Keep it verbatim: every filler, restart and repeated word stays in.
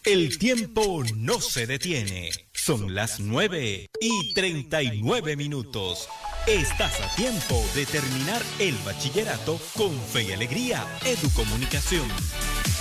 El tiempo no se detiene. Son las nueve y treinta y nueve minutos. Estás a tiempo de terminar el bachillerato con fe y alegría. Educomunicación.